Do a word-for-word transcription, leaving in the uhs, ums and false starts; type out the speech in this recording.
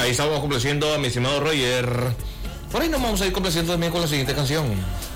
Ahí estamos complaciendo a mi estimado Roger. Por ahí nos vamos a ir complaciendo también con la siguiente canción.